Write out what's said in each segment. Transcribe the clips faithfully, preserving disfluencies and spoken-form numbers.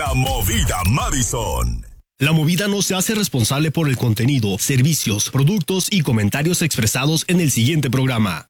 La Movida Madison. La Movida no se hace responsable por el contenido, servicios, productos y comentarios expresados en el siguiente programa.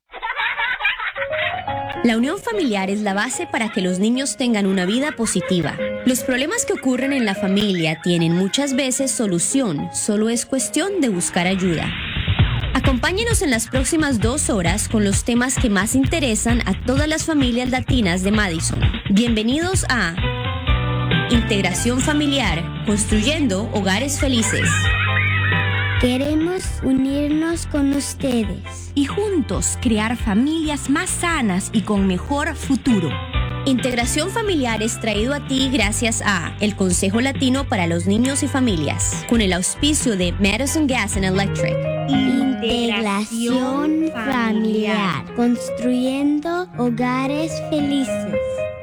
La unión familiar es la base para que los niños tengan una vida positiva. Los problemas que ocurren en la familia tienen muchas veces solución, solo es cuestión de buscar ayuda. Acompáñenos en las próximas dos horas con los temas que más interesan a todas las familias latinas de Madison. Bienvenidos a Integración Familiar, construyendo hogares felices. Queremos unirnos con ustedes y juntos crear familias más sanas y con mejor futuro. Integración Familiar es traído a ti gracias a el Consejo Latino para los Niños y Familias, con el auspicio de Madison Gas and Electric. Integración Familiar, construyendo hogares felices.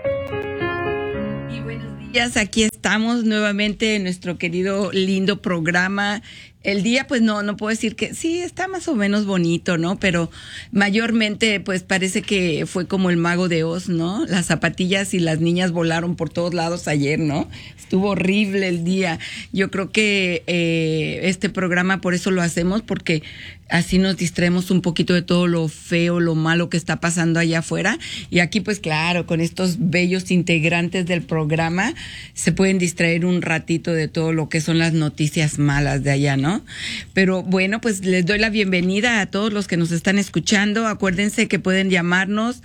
Y buenos días, aquí estamos nuevamente en nuestro querido lindo programa. El día, pues no, no puedo decir que sí, está más o menos bonito, ¿no? Pero mayormente, pues parece que fue como el mago de Oz, ¿no? Las zapatillas y las niñas volaron por todos lados ayer, ¿no? Estuvo horrible el día. Yo creo que eh, este programa por eso lo hacemos, porque así nos distraemos un poquito de todo lo feo, lo malo que está pasando allá afuera. Y aquí, pues claro, con estos bellos integrantes del programa, se pueden distraer un ratito de todo lo que son las noticias malas de allá, ¿no? Pero bueno, pues les doy la bienvenida a todos los que nos están escuchando. Acuérdense que pueden llamarnos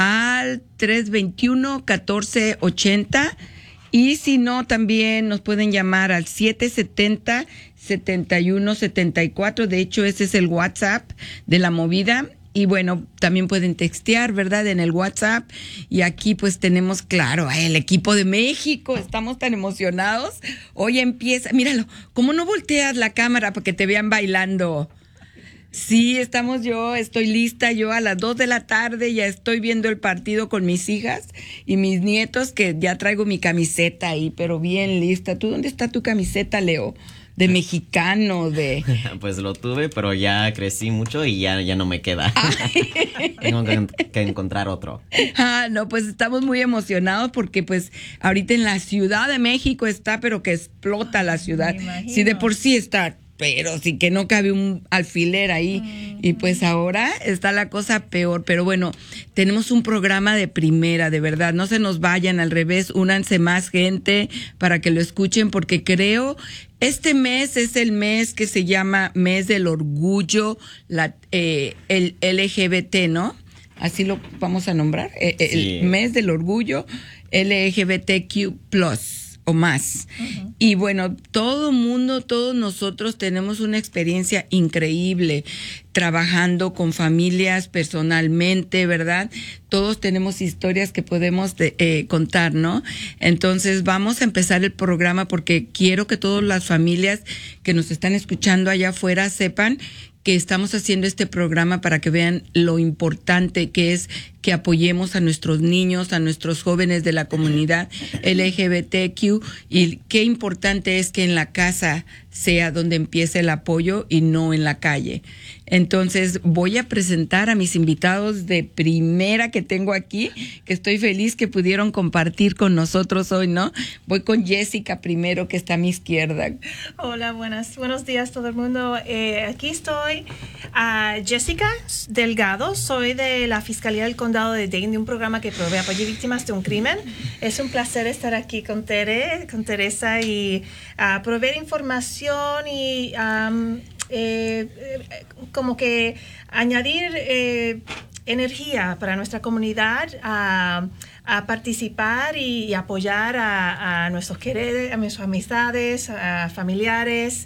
al tres veintiuno, catorce ochenta y si no, también nos pueden llamar al siete setenta, setenta y uno setenta y cuatro. De hecho, ese es el WhatsApp de La Movida. Y bueno, también pueden textear, ¿verdad? En el WhatsApp. Y aquí pues tenemos, claro, el equipo de México. Estamos tan emocionados. Hoy empieza, míralo, ¿cómo no volteas la cámara para que te vean bailando? Sí, estamos yo, estoy lista yo a las dos de la tarde, ya estoy viendo el partido con mis hijas y mis nietos, que ya traigo mi camiseta ahí, pero bien lista. ¿Tú dónde está tu camiseta, Leo? De mexicano, de... Pues lo tuve, pero ya crecí mucho y ya, ya no me queda. Tengo que, que encontrar otro. Ah, no, pues estamos muy emocionados porque pues ahorita en la Ciudad de México está, pero que explota la ciudad. Sí, de por sí está, pero sí que no cabe un alfiler ahí. Mm. Y pues ahora está la cosa peor. Pero bueno, tenemos un programa de primera, de verdad. No se nos vayan, al revés, únanse más gente para que lo escuchen, porque creo... Este mes es el mes que se llama Mes del Orgullo, la, eh, el L G B T, ¿no? Así lo vamos a nombrar. Eh, sí. El Mes del Orgullo L G B T Q plus o más. Uh-huh. Y bueno, todo mundo, todos nosotros tenemos una experiencia increíble trabajando con familias personalmente, ¿verdad? Todos tenemos historias que podemos de, eh, contar, ¿no? Entonces vamos a empezar el programa porque quiero que todas las familias que nos están escuchando allá afuera sepan que estamos haciendo este programa para que vean lo importante que es que apoyemos a nuestros niños, a nuestros jóvenes de la comunidad L G B T Q, y qué importante es que en la casa sea donde empiece el apoyo y no en la calle. Entonces voy a presentar a mis invitados de primera que tengo aquí, que estoy feliz que pudieron compartir con nosotros hoy, ¿no? Voy con Jessica primero, que está a mi izquierda. Hola, buenas, buenos días todo el mundo. Eh, aquí estoy, uh, Jessica Delgado, soy de la Fiscalía del Condado de Dane, de un programa que provee apoyo a víctimas de un crimen. Es un placer estar aquí con Tere, con Teresa y uh, proveer información y um, eh, eh, como que añadir eh, energía para nuestra comunidad a, a participar y, y apoyar a, a nuestros quereres, a nuestras amistades, a familiares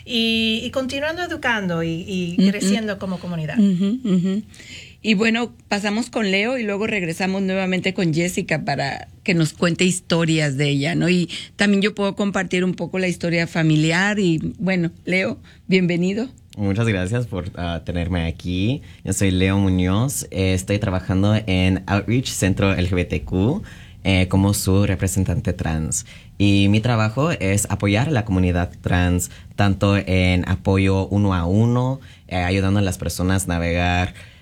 y, y continuando educando y, y uh-huh. creciendo como comunidad. Uh-huh, uh-huh. Y bueno, pasamos con Leo y luego regresamos nuevamente con Jessica para que nos cuente historias de ella, ¿no? Y también yo puedo compartir un poco la historia familiar y bueno, Leo, bienvenido. Muchas gracias por uh, tenerme aquí. Yo soy Leo Muñoz, eh, estoy trabajando en Outreach Centro L G B T Q eh, como su representante trans. Y mi trabajo es apoyar a la comunidad trans, tanto en apoyo uno a uno, eh, ayudando a las personas a navegar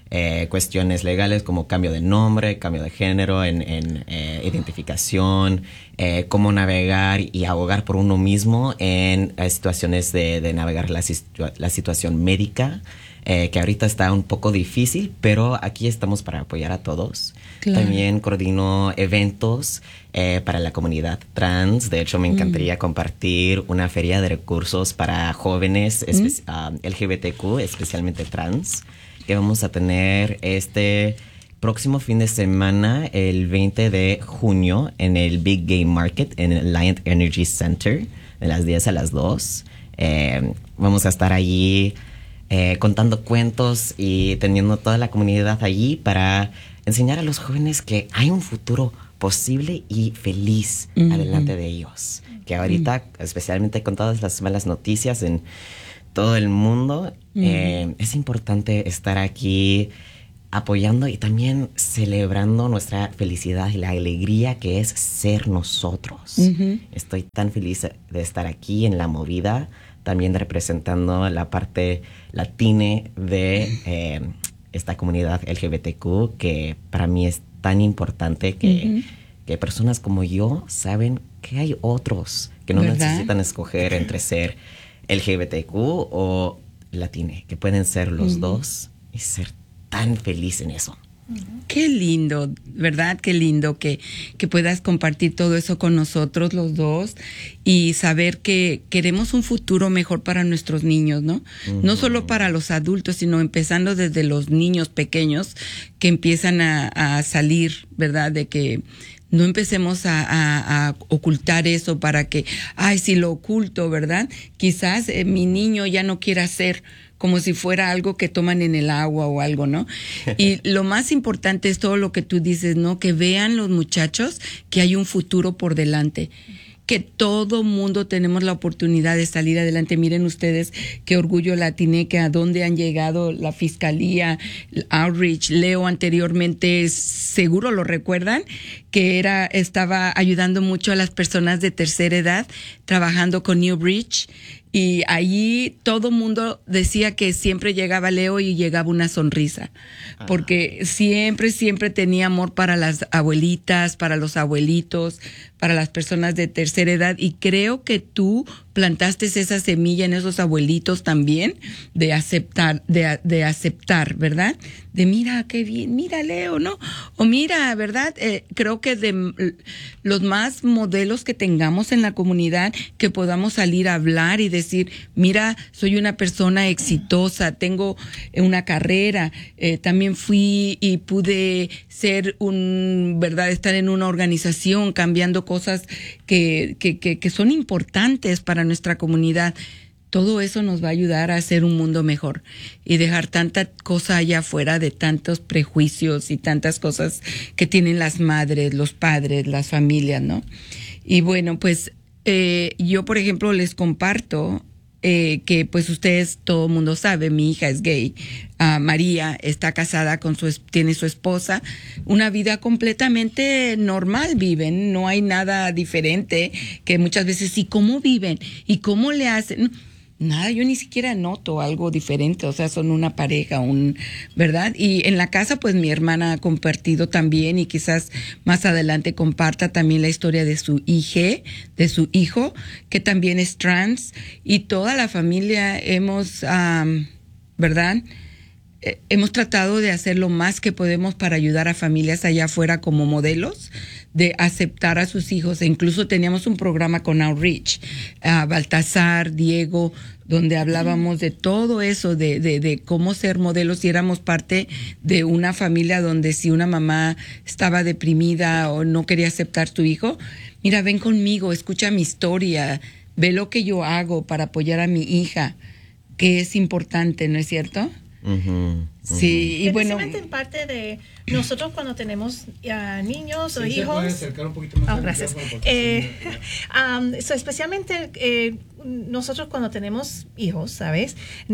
eh, cuestiones legales como cambio de nombre, cambio de género, en, en eh, identificación, eh, cómo navegar y abogar por uno mismo en eh, situaciones de, de navegar la, situa- la situación médica, eh, que ahorita está un poco difícil, pero aquí estamos para apoyar a todos. Claro. También coordino eventos eh, para la comunidad trans. De hecho, me encantaría mm. compartir una feria de recursos para jóvenes espe- mm. uh, L G B T Q, especialmente trans, que vamos a tener este próximo fin de semana, el veinte de junio, en el Big Game Market, en el Alliant Energy Center, de las diez a las dos. Eh, vamos a estar allí eh, contando cuentos y teniendo toda la comunidad allí para enseñar a los jóvenes que hay un futuro posible y feliz mm-hmm. adelante de ellos. Que ahorita, mm. especialmente con todas las malas noticias en todo el mundo, mm. eh, es importante estar aquí apoyando y también celebrando nuestra felicidad y la alegría que es ser nosotros. Mm-hmm. Estoy tan feliz de estar aquí en la movida, también representando la parte latina de eh, esta comunidad L G B T Q, que para mí es tan importante que, mm-hmm. que personas como yo saben que hay otros que no ¿verdad? Necesitan escoger entre ser L G B T Q o latine, que pueden ser los mm-hmm. dos y ser tan feliz en eso. Qué lindo, ¿verdad? Qué lindo que, que puedas compartir todo eso con nosotros los dos y saber que queremos un futuro mejor para nuestros niños, ¿no? Uh-huh. No solo para los adultos, sino empezando desde los niños pequeños que empiezan a, a salir, ¿verdad? De que no empecemos a, a, a ocultar eso para que, ay, si lo oculto, ¿verdad? Quizás eh, mi niño ya no quiera ser como si fuera algo que toman en el agua o algo, ¿no? Y lo más importante es todo lo que tú dices, ¿no? Que vean los muchachos que hay un futuro por delante, que todo mundo tenemos la oportunidad de salir adelante. Miren ustedes qué orgullo latiné, que a dónde han llegado la Fiscalía, Outreach. Leo anteriormente, seguro lo recuerdan, que era estaba ayudando mucho a las personas de tercera edad, trabajando con New Bridge. Y allí todo mundo decía que siempre llegaba Leo y llegaba una sonrisa, porque siempre, siempre tenía amor para las abuelitas, para los abuelitos, para las personas de tercera edad. Y creo que tú plantaste esa semilla en esos abuelitos también, de aceptar, de, de aceptar, ¿verdad? De mira, qué bien, mira Leo, ¿no? O mira, ¿verdad? Eh, creo que de los más modelos que tengamos en la comunidad, que podamos salir a hablar y decir, mira, soy una persona exitosa, tengo una carrera, eh, también fui y pude ser un, ¿verdad? Estar en una organización cambiando cosas que, que, que, que son importantes para nuestra comunidad. Todo eso nos va a ayudar a hacer un mundo mejor y dejar tanta cosa allá afuera de tantos prejuicios y tantas cosas que tienen las madres, los padres, las familias, ¿no? Y bueno, pues eh, yo, por ejemplo, les comparto eh, que pues ustedes, todo el mundo sabe, mi hija es gay. Uh, María está casada con su, tiene su esposa, una vida completamente normal viven, no hay nada diferente, que muchas veces, ¿y cómo viven? ¿Y cómo le hacen? Nada, yo ni siquiera noto algo diferente, o sea, son una pareja, un, ¿verdad? Y en la casa, pues mi hermana ha compartido también, y quizás más adelante comparta también la historia de su hija, de su hijo, que también es trans, y toda la familia hemos, um, ¿verdad?, Eh, hemos tratado de hacer lo más que podemos para ayudar a familias allá afuera como modelos, de aceptar a sus hijos. E incluso teníamos un programa con Outreach, uh, Baltasar, Diego, donde hablábamos de todo eso, de, de, de cómo ser modelos, y éramos parte de una familia donde si una mamá estaba deprimida o no quería aceptar a su hijo, mira, ven conmigo, escucha mi historia, ve lo que yo hago para apoyar a mi hija, que es importante, ¿no es cierto? Uh-huh, uh-huh. Sí, y bueno, en parte de nosotros cuando tenemos uh, niños sí, o se hijos. puede acercar un poquito más. Oh, gracias. Eh, um, so especialmente eh, nosotros cuando tenemos hijos, ¿sabes?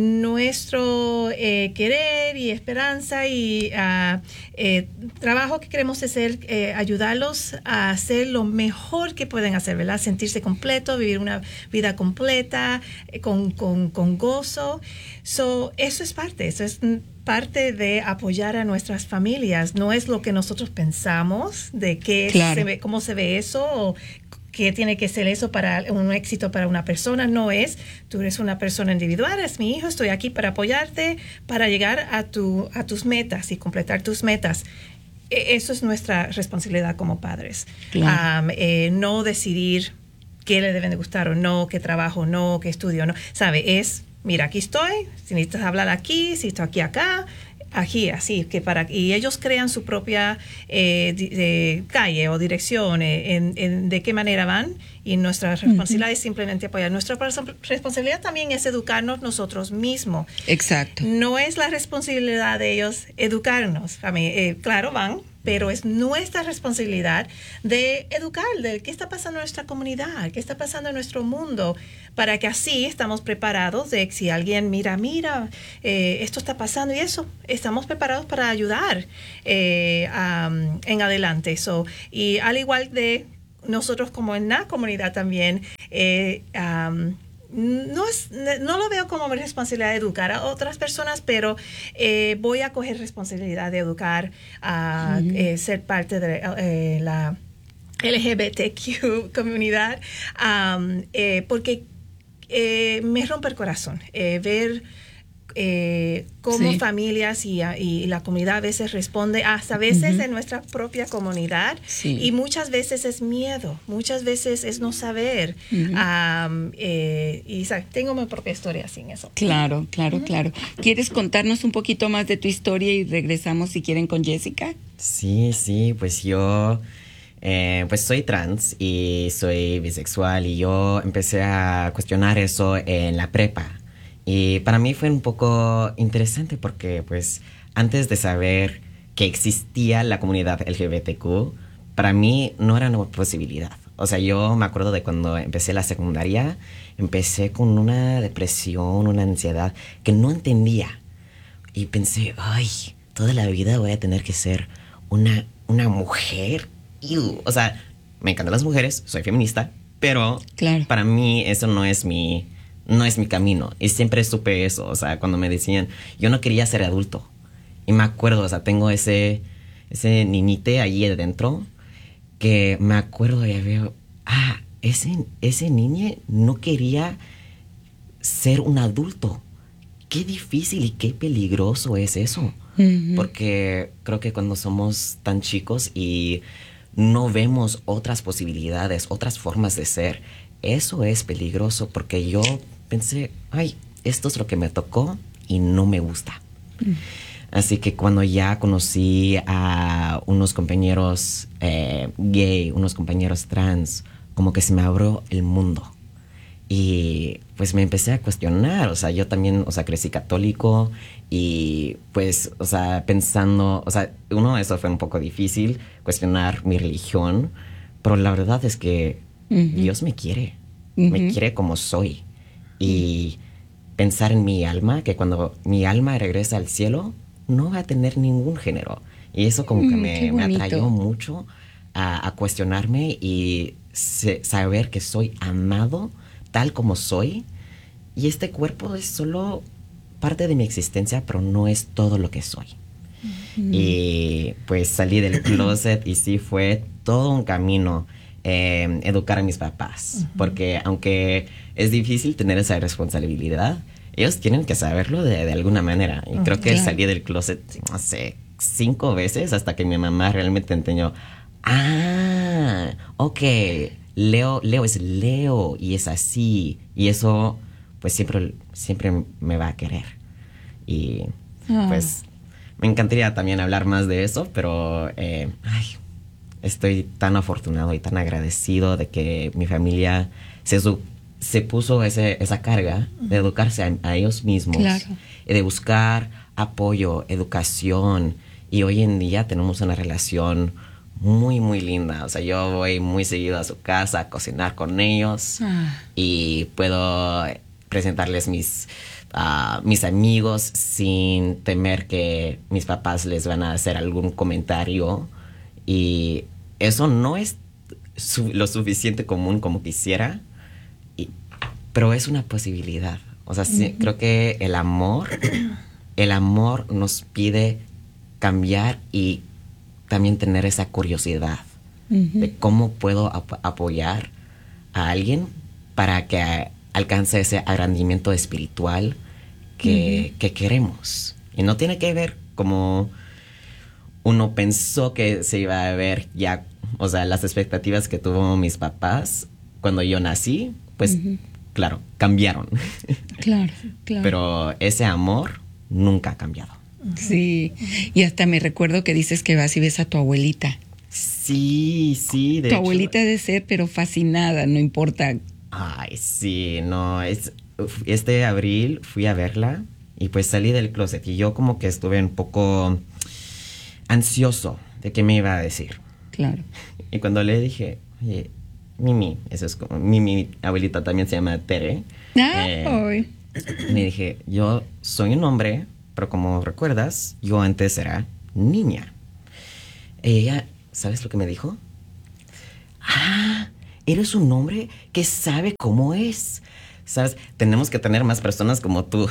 Nuestro eh, querer y esperanza y uh, eh, trabajo que queremos hacer, eh, ayudarlos a hacer lo mejor que pueden hacer, ¿verdad? Sentirse completo, vivir una vida completa, eh, con, con, con gozo. So, eso es parte, eso es parte de apoyar a nuestras familias. No es lo que nosotros pensamos de qué Claro. se ve, cómo se ve eso o qué tiene que ser eso para un éxito para una persona. No es, tú eres una persona individual, eres mi hijo, estoy aquí para apoyarte, para llegar a, tu, a tus metas y completar tus metas. Eso es nuestra responsabilidad como padres. Claro. Um, eh, no decidir qué le deben de gustar o no, qué trabajo no, qué estudio no. ¿Sabe? Es, mira, aquí estoy, si necesitas hablar aquí, si estoy aquí, acá, aquí, así, que para y ellos crean su propia eh, di, de calle o dirección, eh, en, en de qué manera van, y nuestra responsabilidad uh-huh. es simplemente apoyar. Nuestra responsabilidad también es educarnos nosotros mismos. Exacto. No es la responsabilidad de ellos educarnos. A mí, eh, claro, van, pero es nuestra responsabilidad de educar, de qué está pasando en nuestra comunidad, qué está pasando en nuestro mundo, para que así estamos preparados de si alguien mira, mira, eh, esto está pasando y eso, estamos preparados para ayudar eh, um, en adelante. So, y al igual de nosotros como en la comunidad también, eh, um, no, es, no lo veo como mi responsabilidad de educar a otras personas, pero eh, voy a coger responsabilidad de educar a uh-huh. eh, ser parte de eh, la L G B T Q comunidad, um, eh, porque eh, me rompe el corazón eh, ver eh, cómo sí. familias y, y la comunidad a veces responde, hasta a veces uh-huh. en nuestra propia comunidad, sí. y muchas veces es miedo, muchas veces es no saber. Uh-huh. um, eh, y ¿sabes? Tengo mi propia historia sin eso. Claro, claro, uh-huh. claro. ¿Quieres contarnos un poquito más de tu historia y regresamos si quieren con Jessica? Sí, sí, pues yo eh, pues soy trans y soy bisexual, y yo empecé a cuestionar eso en la prepa. Y para mí fue un poco interesante porque, pues, antes de saber que existía la comunidad L G B T Q, para mí no era una posibilidad. O sea, yo me acuerdo de cuando empecé la secundaria, empecé con una depresión, una ansiedad que no entendía. Y pensé, ay, toda la vida voy a tener que ser una, una mujer. Ew. O sea, me encantan las mujeres, soy feminista, pero claro. para mí eso no es mi... no es mi camino. Y siempre supe eso. O sea, cuando me decían, yo no quería ser adulto. Y me acuerdo, o sea, tengo ese, ese niñite allí adentro que me acuerdo y veo, ah, ese, ese niño no quería ser un adulto. Qué difícil y qué peligroso es eso. Uh-huh. Porque creo que cuando somos tan chicos y no vemos otras posibilidades, otras formas de ser, eso es peligroso, porque yo pensé, ay, esto es lo que me tocó y no me gusta. Mm. Así que cuando ya conocí a unos compañeros eh, gay, unos compañeros trans, como que se me abrió el mundo. Y pues me empecé a cuestionar, o sea, yo también, o sea, crecí católico y pues, o sea, pensando, o sea, uno, eso fue un poco difícil, cuestionar mi religión, pero la verdad es que uh-huh. Dios me quiere, uh-huh. me quiere como soy. Y pensar en mi alma, que cuando mi alma regresa al cielo, no va a tener ningún género. Y eso como que me, me atrayó mucho a, a cuestionarme y se, saber que soy amado tal como soy. Y este cuerpo es solo parte de mi existencia, pero no es todo lo que soy. Mm. Y pues salí del closet y sí fue todo un camino. Eh, educar a mis papás, uh-huh. porque aunque es difícil tener esa responsabilidad, ellos tienen que saberlo de, de alguna manera. Y uh-huh. creo que claro. salí del closet, no sé, cinco veces hasta que mi mamá realmente entendió, ah, ok, Leo, Leo es Leo y es así, y eso pues siempre, siempre me va a querer. Y uh-huh. pues me encantaría también hablar más de eso, pero eh, ay, estoy tan afortunado y tan agradecido de que mi familia se, su, se puso ese, esa carga de educarse a, a ellos mismos, claro. y de buscar apoyo, educación. Y hoy en día tenemos una relación muy, muy linda. O sea, yo voy muy seguido a su casa a cocinar con ellos ah. y puedo presentarles mis, uh, mis amigos sin temer que mis papás les van a hacer algún comentario. Y eso no es su, lo suficiente común como quisiera, y, pero es una posibilidad. O sea, sí, uh-huh. creo que el amor el amor nos pide cambiar y también tener esa curiosidad uh-huh. de cómo puedo ap- apoyar a alguien para que a- alcance ese agrandimiento espiritual que, uh-huh. que queremos. Y no tiene que ver como uno pensó que se iba a ver ya, o sea, las expectativas que tuvo mis papás cuando yo nací, pues uh-huh. claro, cambiaron. Claro, claro. Pero ese amor nunca ha cambiado. Sí, y hasta me recuerdo que dices que vas y ves a tu abuelita. Sí, sí, de Tu hecho, abuelita debe ser, pero fascinada, no importa. Ay, sí, no, es, este abril fui a verla y pues salí del closet y yo como que estuve un poco ansioso de qué me iba a decir. Claro. Y cuando le dije, oye, Mimi, eso es como, Mimi, mi abuelita también se llama Tere. Ah, eh, me dije, yo soy un hombre, pero como recuerdas, yo antes era niña. Ella, ¿sabes lo que me dijo? Ah, eres un hombre que sabe cómo es. ¿Sabes? Tenemos que tener más personas como tú.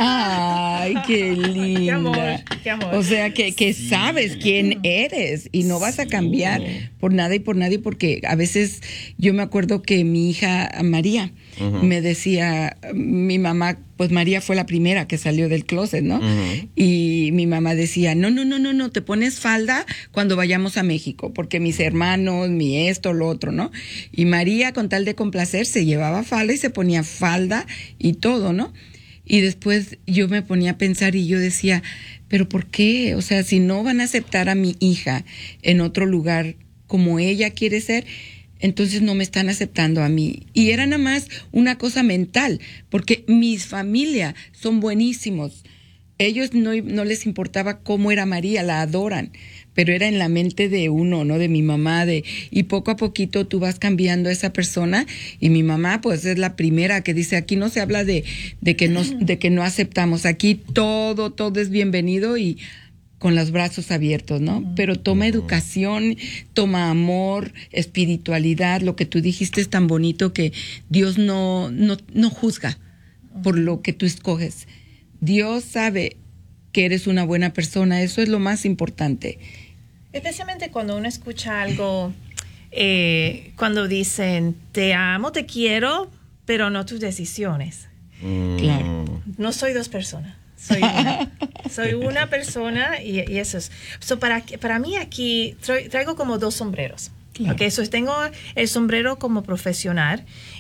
Ay, qué linda. Qué amor, qué amor. O sea, que, que sí. sabes quién eres y no vas sí. a cambiar por nada y por nadie, porque a veces yo me acuerdo que mi hija María uh-huh. me decía, mi mamá, pues María fue la primera que salió del closet, ¿no? Uh-huh. Y mi mamá decía, no, no, no, no, no, te pones falda cuando vayamos a México, porque mis hermanos, mi esto, lo otro, ¿no? Y María, con tal de complacer, se llevaba falda y se ponía falda y todo, ¿no? Y después yo me ponía a pensar y yo decía, ¿pero por qué? O sea, si no van a aceptar a mi hija en otro lugar como ella quiere ser, entonces no me están aceptando a mí. Y era nada más una cosa mental, porque mis familias son buenísimos. Ellos no, no les importaba cómo era María, la adoran, pero era en la mente de uno, ¿no? De mi mamá, de y poco a poquito tú vas cambiando a esa persona, y mi mamá pues es la primera que dice, aquí no se habla de, de que no, de que no aceptamos, aquí todo, todo es bienvenido y con los brazos abiertos, ¿no? Uh-huh. Pero toma educación, toma amor, espiritualidad, lo que tú dijiste es tan bonito, que Dios no, no, no juzga uh-huh. por lo que tú escoges. Dios sabe que eres una buena persona, eso es lo más importante. Especialmente cuando uno escucha algo, eh, cuando dicen, te amo, te quiero, pero no tus decisiones. Mm. Claro. No soy dos personas. Soy una, soy una persona y, y eso es. So para, para mí aquí tra- traigo como dos sombreros. Claro. Okay, so tengo el sombrero como profesional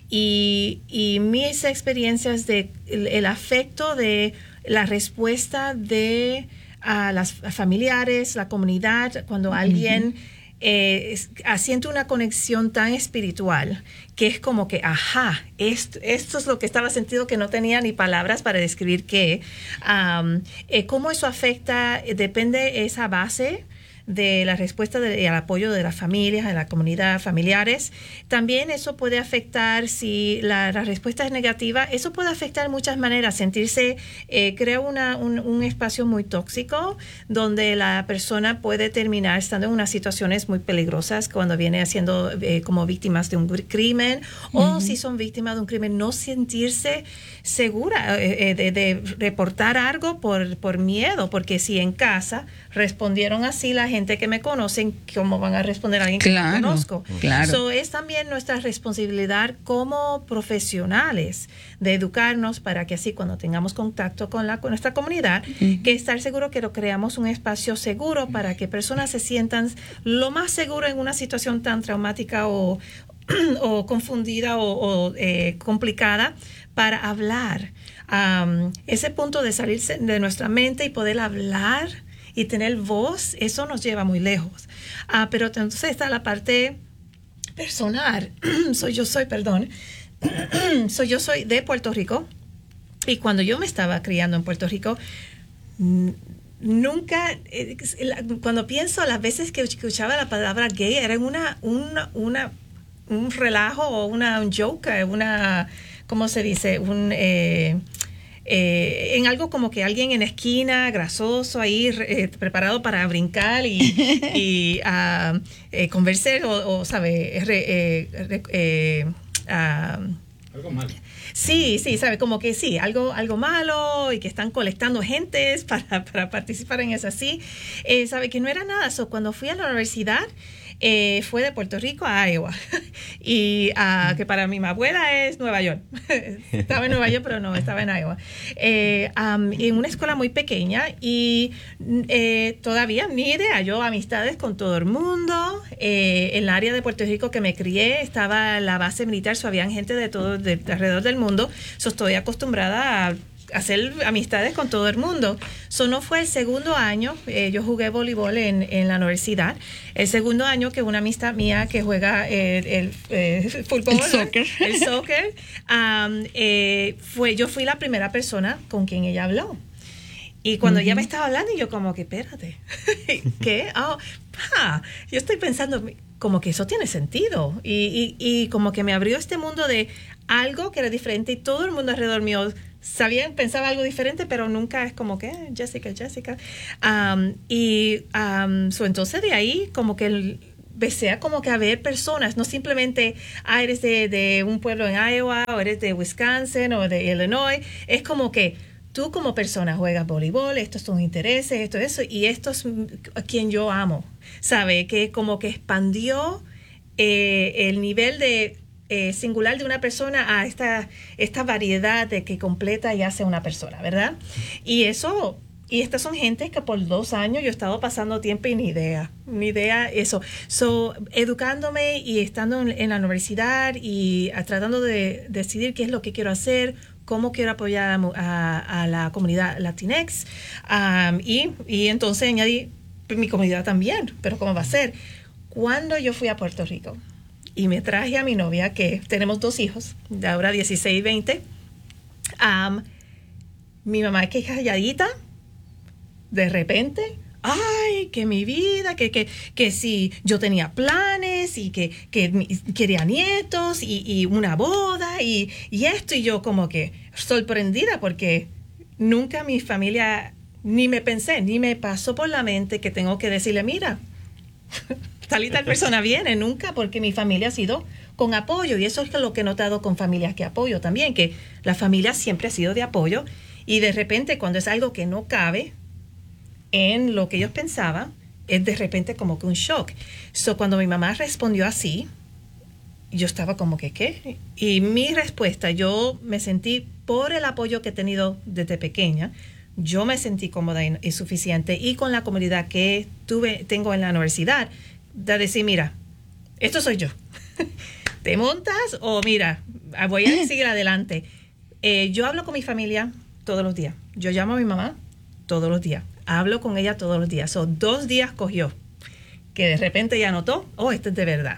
y, y mis experiencias de el, el afecto de la respuesta de a las familiares, la comunidad, cuando uh-huh. alguien eh, siente una conexión tan espiritual que es como que, ajá, esto, esto es lo que estaba sentido, que no tenía ni palabras para describir qué. Um, eh, cómo eso afecta, eh, depende esa base de la respuesta y el apoyo de las familias, de la comunidad, familiares. También eso puede afectar, si la, la respuesta es negativa, eso puede afectar de muchas maneras. Sentirse, eh, crea una, un, un espacio muy tóxico donde la persona puede terminar estando en unas situaciones muy peligrosas cuando viene haciendo eh, como víctimas de un crimen uh-huh. o si son víctimas de un crimen, no sentirse segura eh, de, de reportar algo por, por miedo, porque si en casa respondieron así la gente que me conocen, ¿cómo van a responder a alguien que claro, no conozco? Claro. So, es también nuestra responsabilidad como profesionales de educarnos para que así cuando tengamos contacto con, la, con nuestra comunidad, uh-huh. que estar seguro que lo creamos un espacio seguro para que personas se sientan lo más seguro en una situación tan traumática o, o confundida o, o eh, complicada, para hablar. Um, ese punto de salirse de nuestra mente y poder hablar y tener voz, eso nos lleva muy lejos. Uh, pero entonces está la parte personal. soy yo soy, perdón, soy yo soy de Puerto Rico, y cuando yo me estaba criando en Puerto Rico, n- nunca, eh, cuando pienso las veces que escuchaba la palabra gay, era una, una, una un relajo o una un joke, una, ¿cómo se dice? Un eh, Eh, en algo como que alguien en esquina, grasoso ahí, eh, preparado para brincar y, y uh, eh, conversar o, o ¿sabe? Eh, eh, eh, uh, Algo malo. Sí, sí, sabe, como que sí, algo, algo malo y que están colectando gentes para, para participar en eso así. Eh, sabe que no era nada. So, cuando fui a la universidad, eh, fue de Puerto Rico a Iowa. Y uh, que para mi abuela es Nueva York. Estaba en Nueva York, pero no, estaba en Iowa. Eh, um, en una escuela muy pequeña y eh, todavía ni idea. Yo amistades con todo el mundo. Eh, en el área de Puerto Rico que me crié estaba la base militar, so habían gente de todo, de, de alrededor del mundo. So estoy acostumbrada a hacer amistades con todo el mundo. So no fue el segundo año, eh, yo jugué voleibol en, en la universidad, el segundo año que una amistad mía que juega el, el, el fútbol, el soccer, el soccer um, eh, fue, yo fui la primera persona con quien ella habló. Y cuando uh-huh. ella me estaba hablando, y yo como que, espérate, ¿qué? Oh, ah, yo estoy pensando, como que eso tiene sentido. Y, y, y como que me abrió este mundo de algo que era diferente y todo el mundo alrededor mío sabía, pensaba algo diferente, pero nunca es como que, eh, Jessica, Jessica. Um, y um, so, entonces de ahí como que el, empecé a como que a ver personas, no simplemente, ah, eres de, de un pueblo en Iowa, o eres de Wisconsin, o de Illinois. Es como que tú como persona juegas voleibol, estos son tus intereses, esto, eso, y esto es a quien yo amo. ¿Sabe? Que como que expandió eh, el nivel de eh, singular de una persona a esta, esta variedad de que completa y hace una persona, ¿verdad? Y eso, y estas son gente que por dos años yo he estado pasando tiempo y ni idea, ni idea eso. So, educándome y estando en, en la universidad y a, tratando de decidir qué es lo que quiero hacer, cómo quiero apoyar a, a, a la comunidad Latinx, um, y, y entonces añadí mi comunidad también, pero ¿cómo va a ser? Cuando yo fui a Puerto Rico y me traje a mi novia, que tenemos dos hijos, de ahora dieciséis y veinte, um, mi mamá es que es calladita, de repente, ay, que mi vida, que, que, que si yo tenía planes y que, que quería nietos y, y una boda y, y esto, y yo como que sorprendida porque nunca mi familia, ni me pensé, ni me pasó por la mente que tengo que decirle, mira, tal y tal persona viene, nunca, porque mi familia ha sido con apoyo, y eso es lo que he notado con familias que apoyo también, que la familia siempre ha sido de apoyo, y de repente cuando es algo que no cabe en lo que ellos pensaban, es de repente como que un shock. So, cuando mi mamá respondió así, yo estaba como que, ¿qué? Y mi respuesta, yo me sentí, por el apoyo que he tenido desde pequeña, yo me sentí cómoda y, y suficiente, y con la comunidad que tuve, tengo en la universidad, de decir, mira, esto soy yo. ¿Te montas? O mira, voy a seguir adelante. Eh, yo hablo con mi familia todos los días. Yo llamo a mi mamá todos los días. Hablo con ella todos los días. Son dos días cogió, que de repente ella notó, oh, esto es de verdad.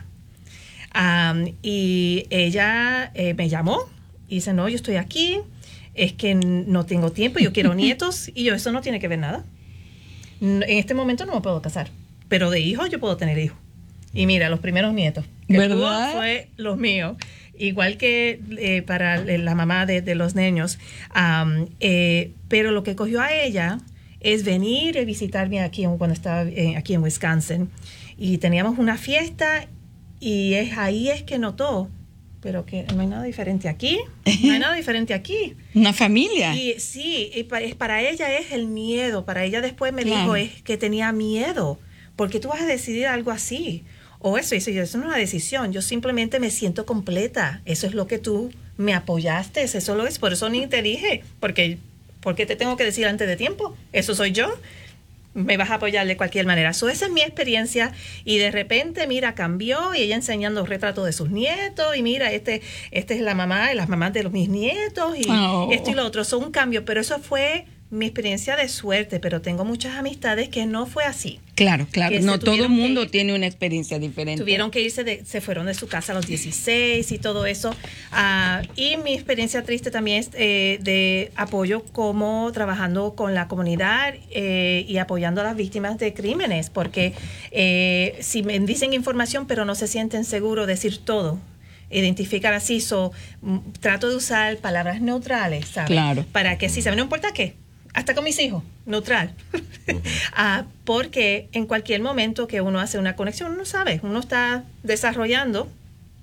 Um, y ella eh, me llamó y dice, no, yo estoy aquí, es que no tengo tiempo, yo quiero nietos, y yo, eso no tiene que ver nada. En este momento no me puedo casar, pero de hijos yo puedo tener hijos. Y mira, los primeros nietos que ¿verdad? tuvo fue los míos. Igual que eh, para la mamá de, de los niños. Um, eh, pero lo que cogió a ella es venir y visitarme aquí cuando estaba eh, aquí en Wisconsin. Y teníamos una fiesta, y es ahí es que notó, pero que no hay nada diferente aquí. No hay nada diferente aquí. Una familia. Y sí, y para, para ella es el miedo. Para ella después me claro. dijo es que tenía miedo. ¿Por qué tú vas a decidir algo así? O eso, eso, eso no es una decisión. Yo simplemente me siento completa. Eso es lo que tú me apoyaste. Eso lo es. Por eso ni te dije. Porque, porque te tengo que decir antes de tiempo. Eso soy yo. Me vas a apoyar de cualquier manera. So, esa es mi experiencia. Y de repente, mira, cambió, y ella enseñando retratos de sus nietos. Y mira, este, este es la mamá, las mamás de los, mis nietos. Y oh. esto y lo otro. Son un cambio. Pero eso fue mi experiencia de suerte, pero tengo muchas amistades que no fue así. Claro, claro. No todo el mundo que, tiene una experiencia diferente. Tuvieron que irse, de, se fueron de su casa a los dieciséis y todo eso. Uh, y mi experiencia triste también es eh, de apoyo, como trabajando con la comunidad eh, y apoyando a las víctimas de crímenes, porque eh, si me dicen información pero no se sienten seguros de decir todo, identificar así, so, m- trato de usar palabras neutrales, ¿sabes? Claro. Para que sí, ¿saben? No importa qué. Hasta con mis hijos, neutral. uh, porque en cualquier momento que uno hace una conexión, uno sabe, uno está desarrollando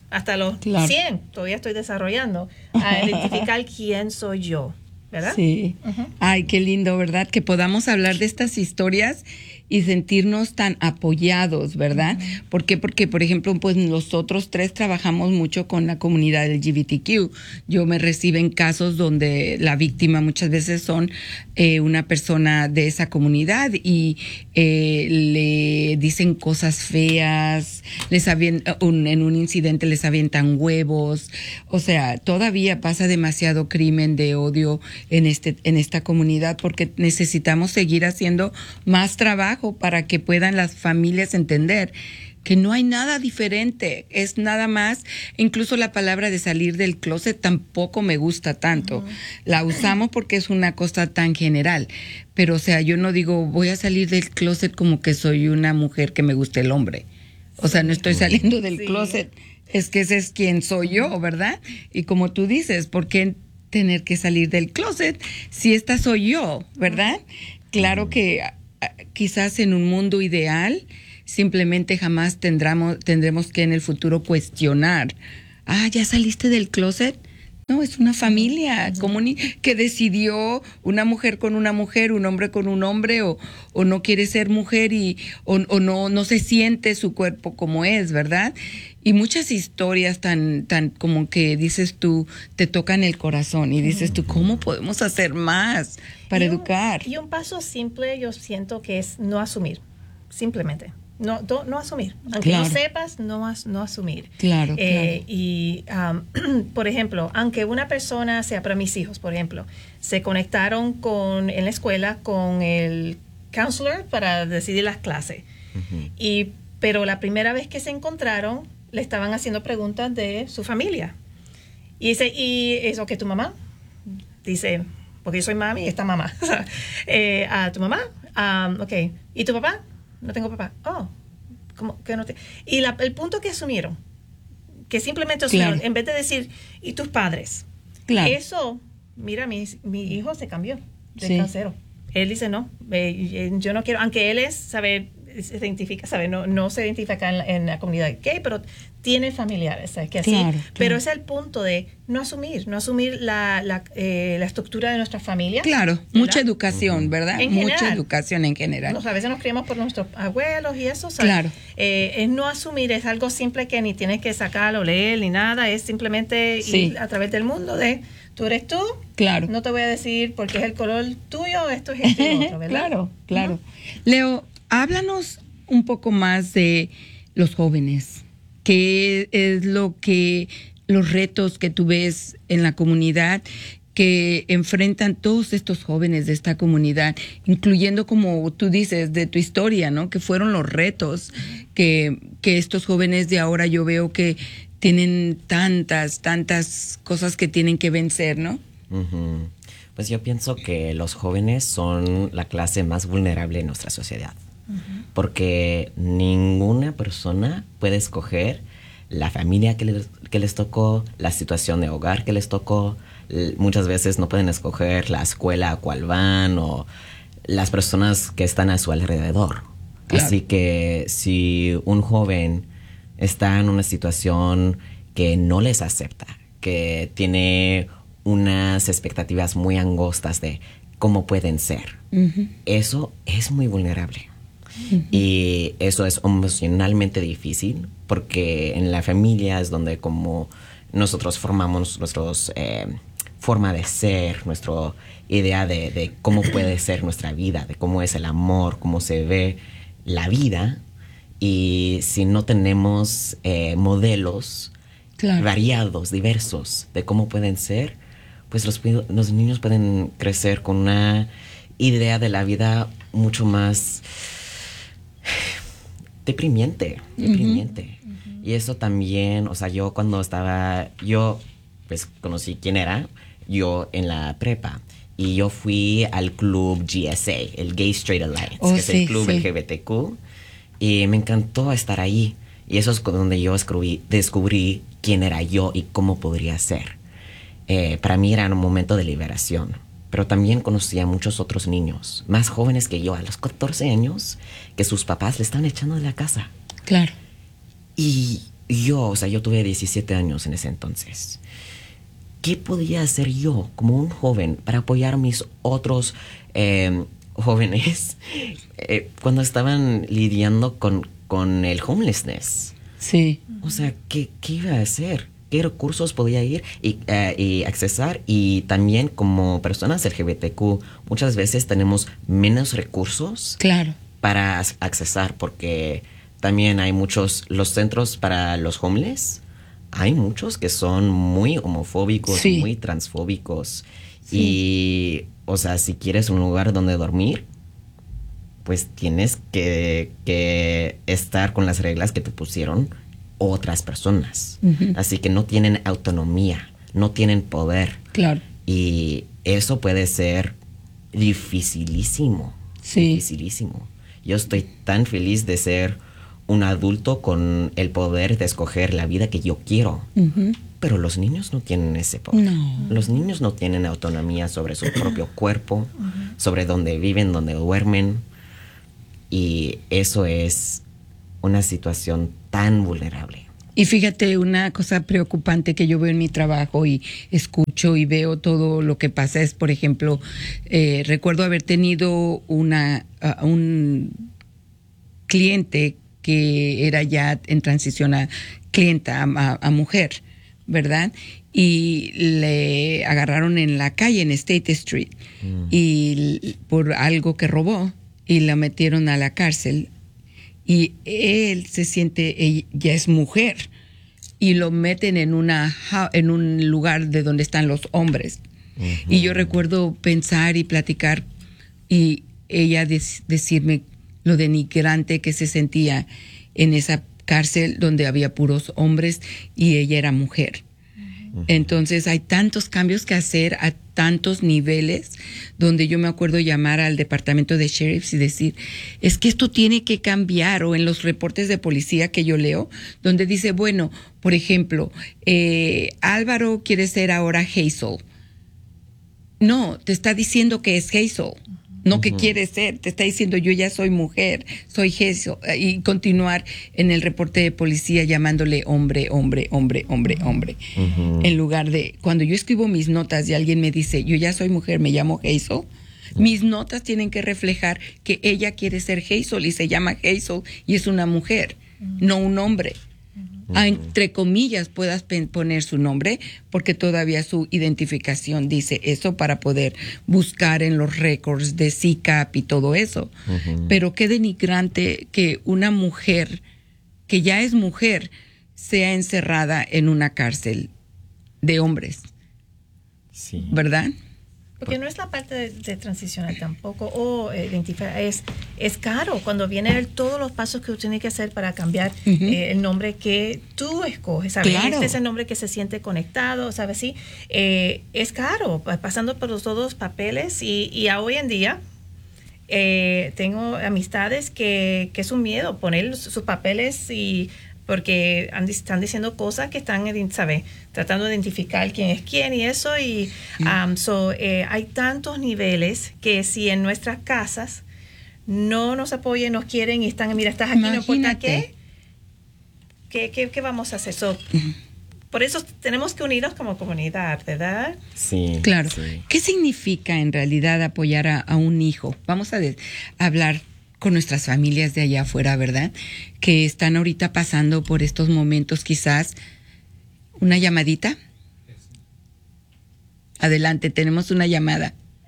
hasta los Claro. cien, todavía estoy desarrollando, a identificar quién soy yo, ¿verdad? Sí. Ujú. Ay, qué lindo, ¿verdad? Que podamos hablar de estas historias y sentirnos tan apoyados, ¿verdad? Uh-huh. ¿Por qué? Porque, por ejemplo, pues nosotros tres trabajamos mucho con la comunidad L G B T Q. Yo me reciben casos donde la víctima muchas veces son eh, una persona de esa comunidad y eh, le dicen cosas feas, les avien- un, en un incidente les avientan huevos. O sea, todavía pasa demasiado crimen de odio en este en esta comunidad porque necesitamos seguir haciendo más trabajo para que puedan las familias entender que no hay nada diferente, es nada más, incluso la palabra de salir del closet tampoco me gusta tanto. Uh-huh. La usamos porque es una cosa tan general, pero o sea, yo no digo voy a salir del closet como que soy una mujer que me gusta el hombre. O sea, no estoy saliendo del sí. closet, es que ese es quien soy yo, ¿verdad? Y como tú dices, ¿por qué tener que salir del closet si esta soy yo, ¿verdad? Claro que quizás en un mundo ideal simplemente jamás tendremos, tendremos que en el futuro cuestionar, ah, ¿ya saliste del closet? No, es una familia comuni- que decidió una mujer con una mujer, un hombre con un hombre, o, o no quiere ser mujer y o, o no, no se siente su cuerpo como es, ¿verdad? Y muchas historias tan, tan como que dices tú, te tocan el corazón y dices tú, ¿cómo podemos hacer más para y un, educar? Y un paso simple yo siento que es no asumir, simplemente. No, do, no asumir. Aunque claro. no sepas, no, as, no asumir. Claro, eh, claro. Y, um, por ejemplo, aunque una persona, sea para mis hijos, por ejemplo, se conectaron con en la escuela con el counselor para decidir las clases. Uh-huh. Y, pero la primera vez que se encontraron, le estaban haciendo preguntas de su familia. Y dice, ¿y eso que tu mamá? Dice, porque yo soy mami y esta mamá. eh, ¿A tu mamá? Um, ok. ¿Y tu papá? No tengo papá. Oh, ¿cómo que no te...? Y la, el punto que asumieron, que simplemente asumieron, claro. en vez de decir, ¿y tus padres? Claro. Eso, mira, mi, mi hijo se cambió de sí. cancero. Él dice, no, eh, yo no quiero, aunque él es, sabe, se identifica, sabe, no, no se identifica en la, en la comunidad gay, pero tiene familiares, ¿sabes? Que así, claro, claro. Pero ese es el punto de no asumir, no asumir la, la, eh, la estructura de nuestra familia. Claro, ¿verdad? Mucha educación, ¿verdad? En mucha general. educación en general. Nos, a veces nos criamos por nuestros abuelos y eso, ¿sabes? Claro. Eh, es no asumir, es algo simple que ni tienes que sacar o leer ni nada, es simplemente sí. ir a través del mundo de tú eres tú, claro. no te voy a decir porque es el color tuyo, esto es esto y otro, ¿verdad? Claro, claro. Uh-huh. Leo, háblanos un poco más de los jóvenes. ¿Qué es lo que, los retos que tú ves en la comunidad que enfrentan todos estos jóvenes de esta comunidad, incluyendo, como tú dices, de tu historia, ¿no? Que fueron los retos que, que estos jóvenes de ahora yo veo que tienen tantas, tantas cosas que tienen que vencer, ¿no? Uh-huh. Pues yo pienso que los jóvenes son la clase más vulnerable en nuestra sociedad. Uh-huh. Porque ninguna persona puede escoger la familia que les, que les tocó, la situación de hogar que les tocó. L- muchas veces no pueden escoger la escuela a cual van o las personas que están a su alrededor. Claro. Así que si un joven está en una situación que no les acepta, que tiene unas expectativas muy angostas de cómo pueden ser, uh-huh. eso es muy vulnerable. Uh-huh. Y eso es emocionalmente difícil porque en la familia es donde como nosotros formamos nuestros eh, forma de ser, nuestra idea de, de cómo puede ser nuestra vida, de cómo es el amor, cómo se ve la vida. Y si no tenemos eh, modelos claro. variados, diversos de cómo pueden ser, pues los, los niños pueden crecer con una idea de la vida mucho más deprimiente, deprimiente. Uh-huh. Y eso también, o sea, yo cuando estaba, yo pues conocí quién era, yo en la prepa, y yo fui al club G S A, el Gay Straight Alliance, oh, que es sí, el club sí. L G B T Q, y me encantó estar ahí. Y eso es donde yo descubrí, descubrí quién era yo y cómo podría ser. Eh, para mí era un momento de liberación. Pero también conocí a muchos otros niños, más jóvenes que yo, a los catorce años, que sus papás le estaban echando de la casa. Claro. Y yo, o sea, yo tuve diecisiete años en ese entonces. ¿Qué podía hacer yo como un joven para apoyar a mis otros eh, jóvenes eh, cuando estaban lidiando con, con el homelessness? Sí. O sea, ¿qué, qué iba a hacer? ¿Qué recursos podía ir y, uh, y accesar? Y también como personas L G B T Q, muchas veces tenemos menos recursos Claro. para accesar, porque también hay muchos, los centros para los homeless, hay muchos que son muy homofóbicos, Sí. muy transfóbicos. Sí. Y, o sea, si quieres un lugar donde dormir, pues tienes que, que estar con las reglas que te pusieron otras personas. Uh-huh. Así que no tienen autonomía, no tienen poder. Claro. Y eso puede ser dificilísimo. Sí. Dificilísimo. Yo estoy tan feliz de ser un adulto con el poder de escoger la vida que yo quiero. Uh-huh. Pero los niños no tienen ese poder. No. Los niños no tienen autonomía sobre su propio cuerpo, uh-huh. sobre dónde viven, dónde duermen. Y eso es una situación tan vulnerable. Y fíjate, una cosa preocupante que yo veo en mi trabajo y escucho y veo todo lo que pasa es, por ejemplo, eh, recuerdo haber tenido una uh, un cliente que era ya en transición a clienta, a, a, a mujer, ¿verdad? Y le agarraron en la calle, en State Street, mm. y por algo que robó, y la metieron a la cárcel. Y él se siente, ella ya es mujer, y lo meten en una en un lugar de donde están los hombres. Uh-huh. Y yo recuerdo pensar y platicar, y ella des, decirme lo denigrante que se sentía en esa cárcel donde había puros hombres y ella era mujer. Uh-huh. Entonces hay tantos cambios que hacer a tantos niveles, donde yo me acuerdo llamar al departamento de sheriffs y decir, es que esto tiene que cambiar. O en los reportes de policía que yo leo, donde dice, bueno, por ejemplo, eh, Álvaro quiere ser ahora Hazel. No, te está diciendo que es Hazel. No, uh-huh. que quiere ser, te está diciendo yo ya soy mujer, soy Hazel, y continuar en el reporte de policía llamándole hombre, hombre, hombre, hombre, hombre. Uh-huh. En lugar de, cuando yo escribo mis notas y alguien me dice, yo ya soy mujer, me llamo Hazel, uh-huh. mis notas tienen que reflejar que ella quiere ser Hazel y se llama Hazel y es una mujer, uh-huh. no un hombre. Uh-huh. Entre comillas puedas poner su nombre porque todavía su identificación dice eso para poder buscar en los récords de C I C A P y todo eso. Uh-huh. Pero qué denigrante que una mujer que ya es mujer sea encerrada en una cárcel de hombres. Sí. ¿Verdad? Porque no es la parte de, de transicionar tampoco o eh, identificar, es, es caro cuando viene a ver todos los pasos que tú tienes que hacer para cambiar uh-huh. eh, el nombre que tú escoges, ¿sabes? Claro. Este es el nombre que se siente conectado, ¿sabes? Sí, eh, es caro, pasando por todos los papeles y, y a hoy en día eh, tengo amistades que, que es un miedo poner sus papeles y porque están diciendo cosas que están, ¿sabes? Tratando de identificar quién es quién y eso. Y um, so, eh, hay tantos niveles que si en nuestras casas no nos apoyan, nos quieren y están, mira, estás aquí, Imagínate. No importa qué, ¿qué, qué, qué vamos a hacer? So, uh-huh. Por eso tenemos que unirnos como comunidad, ¿verdad? Sí. Claro. Sí. ¿Qué significa en realidad apoyar a, a un hijo? Vamos a, de, a hablar con nuestras familias de allá afuera, ¿verdad? Que están ahorita pasando por estos momentos, quizás. ¿Una llamadita? Adelante, tenemos una llamada.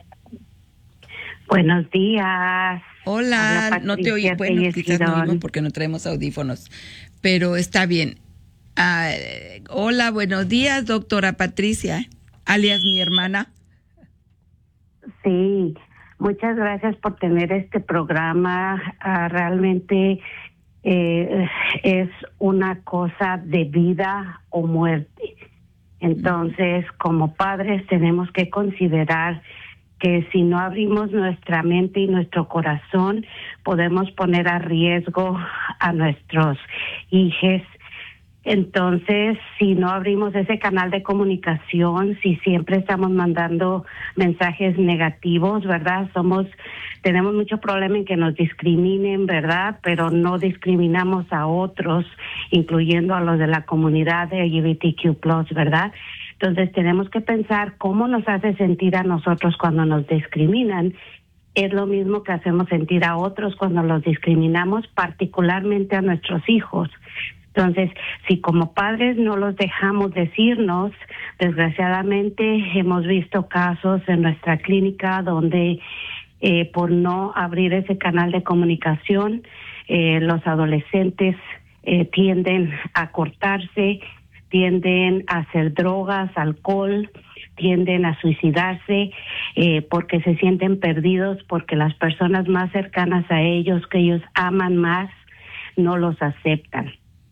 Buenos días. Hola, no te oí. Bueno, quizás no oímos porque no traemos audífonos, pero está bien. Uh, hola, buenos días, doctora Patricia, alias mi hermana. Sí. Muchas gracias por tener este programa. Uh, realmente eh, es una cosa de vida o muerte. Entonces, como padres tenemos que considerar que si no abrimos nuestra mente y nuestro corazón, podemos poner a riesgo a nuestros hijos Entonces, si no abrimos ese canal de comunicación, si siempre estamos mandando mensajes negativos, ¿verdad? Somos, tenemos mucho problema en que nos discriminen, ¿verdad? Pero no discriminamos a otros, incluyendo a los de la comunidad de L G B T Q plus, ¿verdad? Entonces, tenemos que pensar cómo nos hace sentir a nosotros cuando nos discriminan. Es lo mismo que hacemos sentir a otros cuando los discriminamos, particularmente a nuestros hijos. Entonces, si como padres no los dejamos decirnos, desgraciadamente hemos visto casos en nuestra clínica donde eh, por no abrir ese canal de comunicación, eh, los adolescentes eh, tienden a cortarse, tienden a hacer drogas, alcohol, tienden a suicidarse eh, porque se sienten perdidos, porque las personas más cercanas a ellos, que ellos aman más, no los aceptan.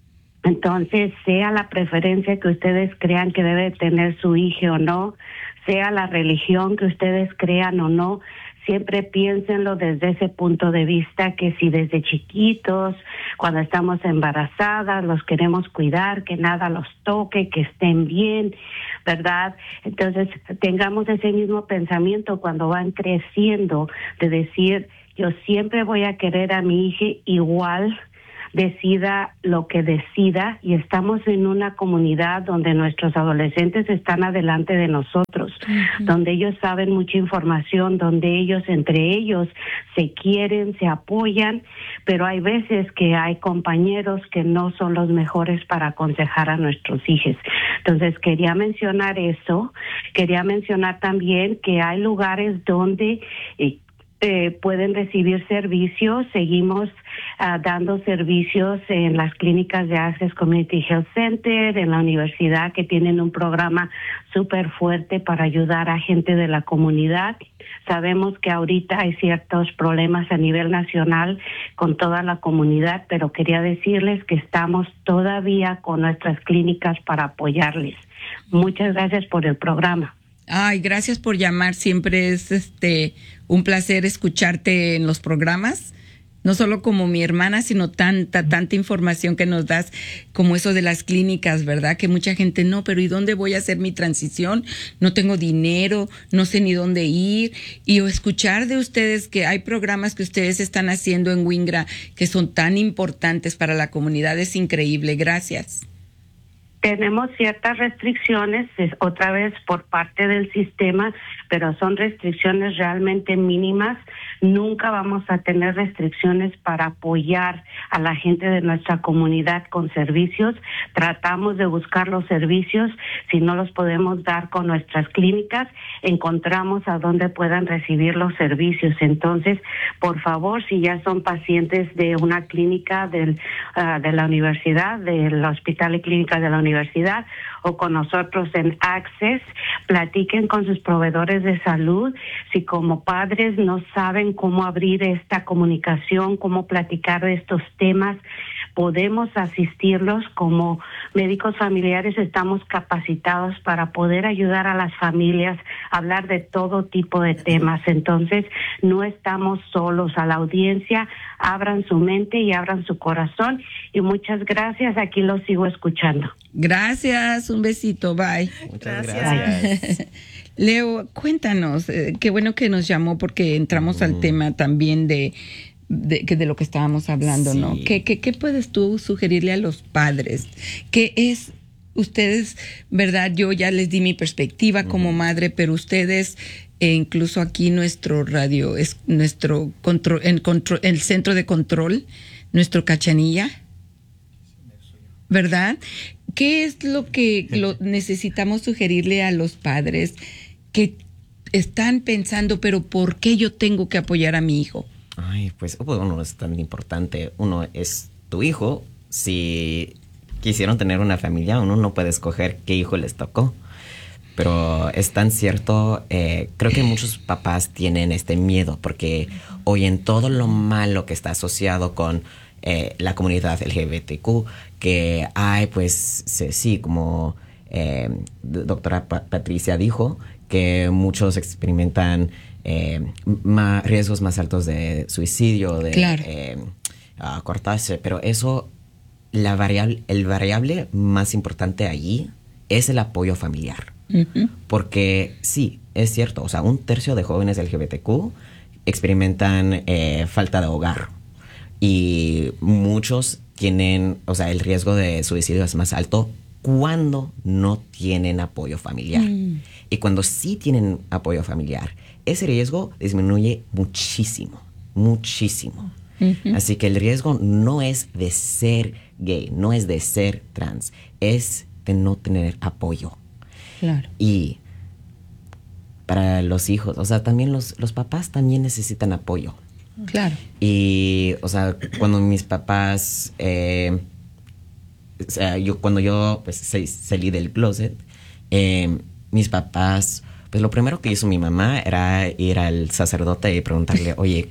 Entonces, sea la preferencia que ustedes crean que debe tener su hijo o no, sea la religión que ustedes crean o no, siempre piénsenlo desde ese punto de vista, que si desde chiquitos, cuando estamos embarazadas, los queremos cuidar, que nada los toque, que estén bien, ¿verdad? Entonces, tengamos ese mismo pensamiento cuando van creciendo, de decir, yo siempre voy a querer a mi hija igual, decida lo que decida, y estamos en una comunidad donde nuestros adolescentes están adelante de nosotros, uh-huh. donde ellos saben mucha información, donde ellos entre ellos se quieren, se apoyan, pero hay veces que hay compañeros que no son los mejores para aconsejar a nuestros hijos. Entonces quería mencionar eso, quería mencionar también que hay lugares donde eh, Eh, pueden recibir servicios. Seguimos uh, dando servicios en las clínicas de Access Community Health Center, en la universidad, que tienen un programa súper fuerte para ayudar a gente de la comunidad. Sabemos que ahorita hay ciertos problemas a nivel nacional con toda la comunidad, pero quería decirles que estamos todavía con nuestras clínicas para apoyarles. Muchas gracias por el programa. Ay, gracias por llamar. Siempre es este un placer escucharte en los programas, no solo como mi hermana, sino tanta, tanta información que nos das, como eso de las clínicas, ¿verdad? Que mucha gente, no, pero ¿y dónde voy a hacer mi transición? No tengo dinero, no sé ni dónde ir. Y escuchar de ustedes que hay programas que ustedes están haciendo en Wingra que son tan importantes para la comunidad es increíble. Gracias. Tenemos ciertas restricciones, es otra vez por parte del sistema, pero son restricciones realmente mínimas. Nunca vamos a tener restricciones para apoyar a la gente de nuestra comunidad con servicios. Tratamos de buscar los servicios. Si no los podemos dar con nuestras clínicas, encontramos a dónde puedan recibir los servicios. Entonces, por favor, si ya son pacientes de una clínica del, uh, de la universidad, del hospital y clínica de la universidad, universidad o con nosotros en Access, platiquen con sus proveedores de salud. Si como padres no saben cómo abrir esta comunicación, cómo platicar de estos temas, podemos asistirlos. Como médicos familiares estamos capacitados para poder ayudar a las familias a hablar de todo tipo de temas. Entonces, no estamos solos. A la audiencia, abran su mente y abran su corazón. Y muchas gracias. Aquí los sigo escuchando. Gracias. Un besito. Bye. Muchas gracias. gracias. Leo, cuéntanos. Eh, qué bueno que nos llamó porque entramos mm. al tema también de De, de lo que estábamos hablando, sí. ¿no? ¿Qué, qué, ¿Qué puedes tú sugerirle a los padres? ¿Qué es, ustedes, verdad? Yo ya les di mi perspectiva uh-huh. como madre, pero ustedes, e incluso aquí nuestro radio, es nuestro control, en control, el centro de control, nuestro Cachanilla, ¿verdad? ¿Qué es lo que lo necesitamos sugerirle a los padres que están pensando, pero ¿por qué yo tengo que apoyar a mi hijo? Ay, pues uno es tan importante. Uno es tu hijo. Si quisieron tener una familia, uno no puede escoger qué hijo les tocó. Pero es tan cierto, eh, creo que muchos papás tienen este miedo porque oyen todo lo malo que está asociado con eh, la comunidad L G B T Q, que hay, pues, sí, como eh, doctora Pa- Patricia dijo, que muchos experimentan Eh, más, riesgos más altos de suicidio, de claro. eh, uh, cortarse, pero eso la variable, el variable más importante allí es el apoyo familiar. Uh-huh. Porque sí, es cierto, o sea, un tercio de jóvenes L G B T Q experimentan eh, falta de hogar. Y muchos tienen, o sea, el riesgo de suicidio es más alto cuando no tienen apoyo familiar. Mm. Y cuando sí tienen apoyo familiar, ese riesgo disminuye muchísimo, muchísimo. Uh-huh. Así que el riesgo no es de ser gay, no es de ser trans, es de no tener apoyo. Claro. Y para los hijos, o sea, también los, los papás también necesitan apoyo. Claro. Y, o sea, cuando mis papás, eh, o sea, yo, cuando yo pues, salí del closet, eh, mis papás, pues lo primero que hizo mi mamá era ir al sacerdote y preguntarle, oye,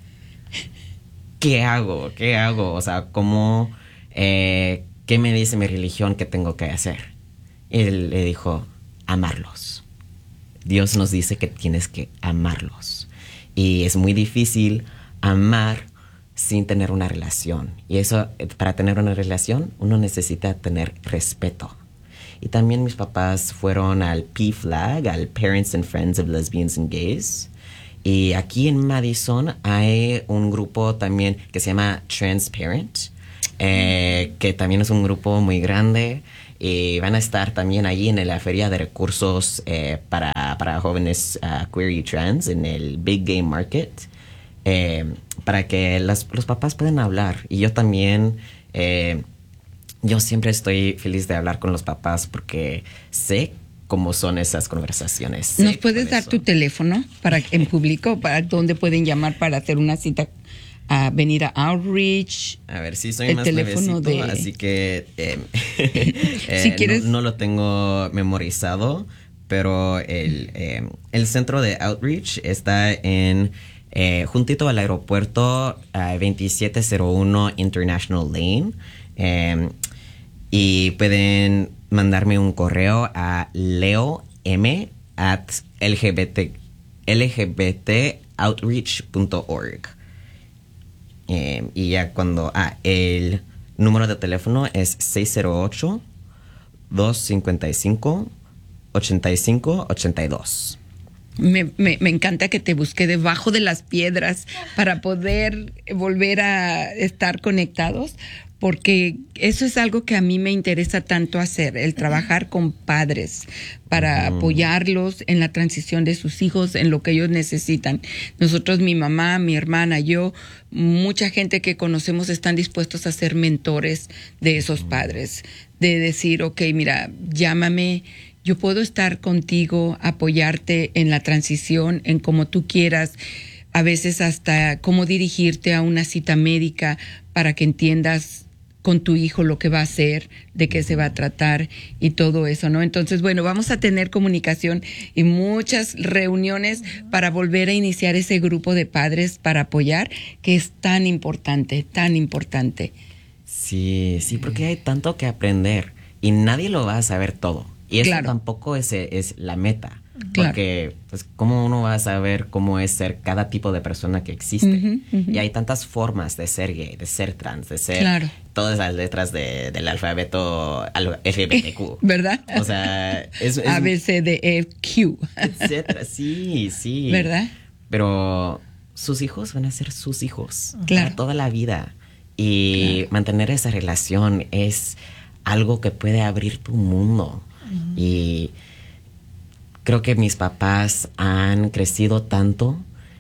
¿qué hago? ¿Qué hago? O sea, ¿cómo, eh, qué me dice mi religión que tengo que hacer? Y él le dijo, amarlos. Dios nos dice que tienes que amarlos. Y es muy difícil amar sin tener una relación. Y eso, para tener una relación, uno necesita tener respeto. Y también mis papás fueron al P F L A G, al Parents and Friends of Lesbians and Gays. Y aquí en Madison hay un grupo también que se llama Transparent, eh, que también es un grupo muy grande. Y van a estar también allí en la feria de recursos eh, para, para jóvenes uh, queer y trans en el Big Game Market, eh, para que las, los papás puedan hablar. Y yo también, eh, yo siempre estoy feliz de hablar con los papás porque sé cómo son esas conversaciones. Sé ¿Nos puedes dar tu teléfono para en público, para dónde pueden llamar para hacer una cita? A venir a Outreach. A ver, sí, soy el más teléfono nuevecito, de... así que eh, eh, si quieres... no, no lo tengo memorizado, pero el, eh, el centro de Outreach está en eh, juntito al aeropuerto uh, veintisiete cero uno International Lane, eh, y pueden mandarme un correo a leom at lgbt, lgbtoutreach punto org. Eh, y ya cuando... Ah, el número de teléfono es seis cero ocho, dos cinco cinco, ocho cinco ocho dos. Me, me, me encanta que te busqué debajo de las piedras para poder volver a estar conectados, porque eso es algo que a mí me interesa tanto hacer, el trabajar con padres para uh-huh. apoyarlos en la transición de sus hijos, en lo que ellos necesitan. Nosotros, mi mamá, mi hermana, yo, mucha gente que conocemos están dispuestos a ser mentores de esos uh-huh. padres, de decir, ok, mira, llámame, yo puedo estar contigo, apoyarte en la transición, en como tú quieras, a veces hasta cómo dirigirte a una cita médica para que entiendas con tu hijo lo que va a hacer, de qué se va a tratar y todo eso, ¿no? Entonces, bueno, vamos a tener comunicación y muchas reuniones para volver a iniciar ese grupo de padres para apoyar, que es tan importante, tan importante. Sí, sí, porque hay tanto que aprender y nadie lo va a saber todo. Y eso claro. tampoco es, es la meta. Claro. Porque, pues, ¿cómo uno va a saber cómo es ser cada tipo de persona que existe? Uh-huh, uh-huh. Y hay tantas formas de ser gay, de ser trans, de ser claro. todas las letras de, del alfabeto L G B T Q. ¿Verdad? O sea, es, es A, B, C, D, E, Q. Etcétera. Sí, sí. ¿Verdad? Pero sus hijos van a ser sus hijos. Claro. Para toda la vida. Y claro. mantener esa relación es algo que puede abrir tu mundo. Uh-huh. Y creo que mis papás han crecido tanto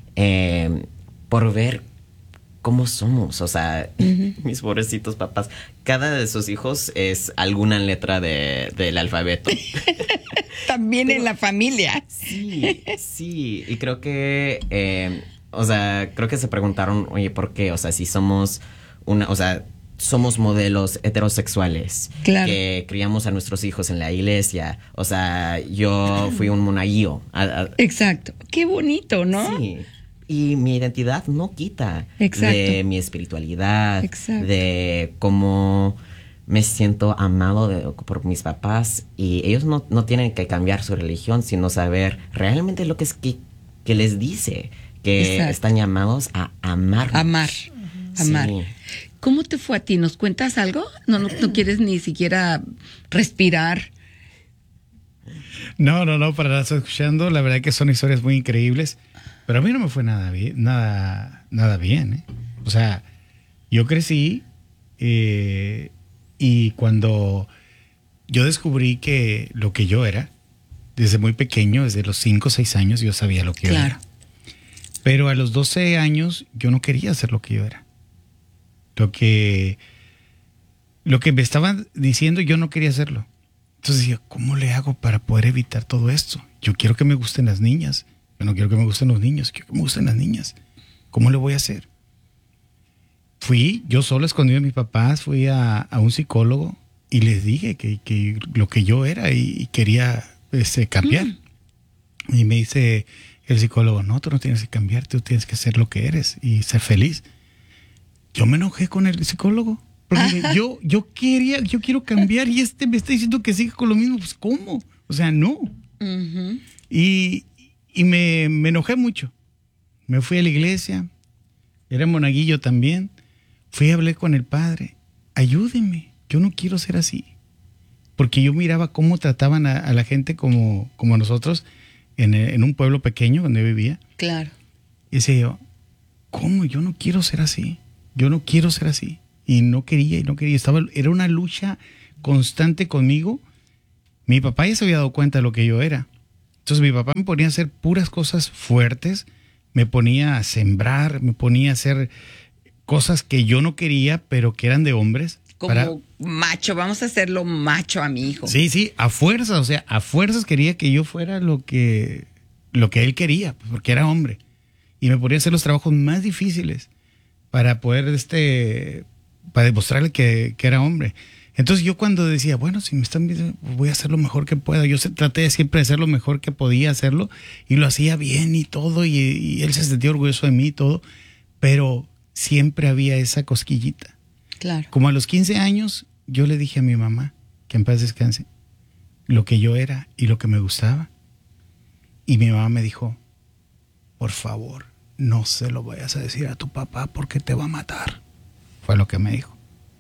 eh, por ver cómo somos. O sea, uh-huh. mis pobrecitos papás, cada de sus hijos es alguna letra de, del alfabeto. También Pero, en la familia. Sí, sí. Y creo que, eh, o sea, creo que se preguntaron, oye, ¿por qué? O sea, si somos una, o sea, somos modelos heterosexuales claro. que criamos a nuestros hijos en la iglesia. O sea, yo fui un monaguillo. A, a, Exacto. Qué bonito, ¿no? Sí. Y mi identidad no quita Exacto. de mi espiritualidad, Exacto. de cómo me siento amado de, por mis papás. Y ellos no, no tienen que cambiar su religión, sino saber realmente lo que es que, que les dice. Que Exacto. están llamados a amarnos. Amar. Uh-huh. Amar. Sí. ¿Cómo te fue a ti? ¿Nos cuentas algo? ¿No, no, no quieres ni siquiera respirar? No, no, no, para las escuchando, la verdad que son historias muy increíbles, pero a mí no me fue nada bien, nada, nada bien, ¿eh? O sea, yo crecí eh, y cuando yo descubrí que lo que yo era, desde muy pequeño, desde los cinco o seis años, yo sabía lo que Claro. yo era. Pero a los doce años yo no quería ser lo que yo era. Lo que, lo que me estaban diciendo yo no quería hacerlo. Entonces decía, ¿cómo le hago para poder evitar todo esto? Yo quiero que me gusten las niñas. Yo no quiero que me gusten los niños, quiero que me gusten las niñas. ¿Cómo le voy a hacer? Fui, yo solo escondido de mis papás, fui a, a un psicólogo y les dije que, que lo que yo era y, y quería este, cambiar. Mm. Y me dice el psicólogo, no, tú no tienes que cambiar, tú tienes que ser lo que eres y ser feliz. Yo me enojé con el psicólogo. Porque yo, yo quería, yo quiero cambiar y este me está diciendo que siga con lo mismo. Pues, ¿cómo? O sea, no. Uh-huh. Y, y me, me enojé mucho. Me fui a la iglesia. Era monaguillo también. Fui y hablé con el padre. Ayúdeme. Yo no quiero ser así. Porque yo miraba cómo trataban a, a la gente como, como nosotros en, en un pueblo pequeño donde vivía. Claro. Y decía yo, ¿cómo? Yo no quiero ser así. Yo no quiero ser así. Y no quería, y no quería. Estaba, era una lucha constante conmigo. Mi papá ya se había dado cuenta de lo que yo era. Entonces mi papá me ponía a hacer puras cosas fuertes, me ponía a sembrar, me ponía a hacer cosas que yo no quería, pero que eran de hombres. Como para... macho, vamos a hacerlo macho a mi hijo. Sí, sí, a fuerzas, o sea, a fuerzas quería que yo fuera lo que, lo que él quería, porque era hombre. Y me ponía a hacer los trabajos más difíciles para poder este... para demostrarle que, que era hombre. Entonces yo cuando decía, bueno, si me están viendo, voy a hacer lo mejor que pueda. Yo se, traté de siempre de hacer lo mejor que podía hacerlo y lo hacía bien y todo y, y él se sentía orgulloso de mí y todo, pero siempre había esa cosquillita. Claro. Como a los quince años yo le dije a mi mamá, que en paz descanse, lo que yo era y lo que me gustaba. Y mi mamá me dijo, por favor, no se lo vayas a decir a tu papá porque te va a matar. Fue lo que me dijo.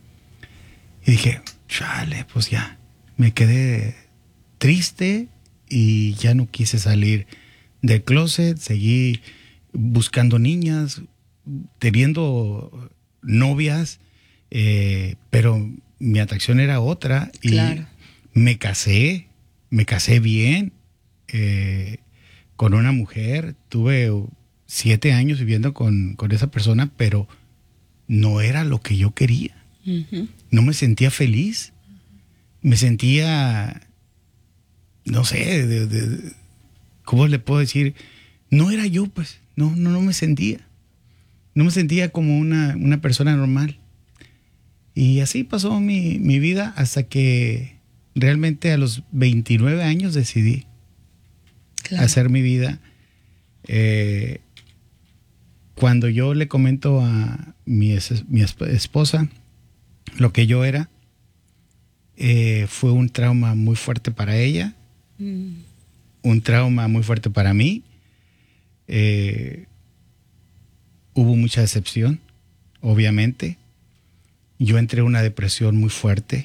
Y dije, chale, pues ya. Me quedé triste y ya no quise salir del closet. Seguí buscando niñas, teniendo novias, eh, pero mi atracción era otra. Y claro. me casé, me casé bien eh, con una mujer. Tuve siete años viviendo con, con esa persona, pero no era lo que yo quería. Uh-huh. No me sentía feliz. Me sentía, no sé, de, de, ¿cómo le puedo decir? No era yo, pues. No, no, no me sentía. No me sentía como una, una persona normal. Y así pasó mi, mi vida hasta que realmente a los veintinueve años decidí claro. hacer mi vida. Eh, Cuando yo le comento a mi, es, mi esposa lo que yo era, eh, fue un trauma muy fuerte para ella, mm. un trauma muy fuerte para mí. Eh, hubo mucha decepción, obviamente. Yo entré en una depresión muy fuerte,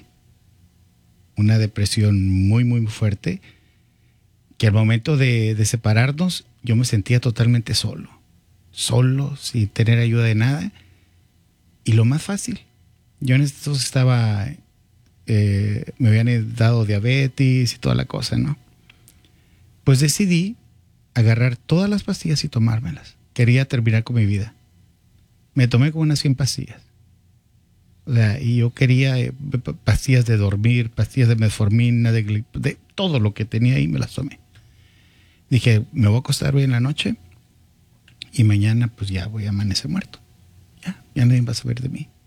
una depresión muy, muy fuerte, que al momento de, de separarnos yo me sentía totalmente solo. Solo, sin tener ayuda de nada. Y lo más fácil, yo en esto estaba, eh, me habían dado diabetes y toda la cosa, ¿no? Pues decidí agarrar todas las pastillas y tomármelas. Quería terminar con mi vida. Me tomé como unas cien pastillas. O sea, y yo quería eh, pastillas de dormir, pastillas de metformina, de, de todo lo que tenía ahí me las tomé. Dije, me voy a acostar hoy en la noche y mañana pues ya voy a amanecer muerto. Ya, ya nadie va a saber de mí.